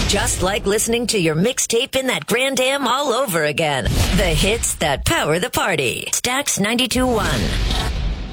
Just like listening to your mixtape in that Grand Am all over again. The hits that power the party. Stax 92.1.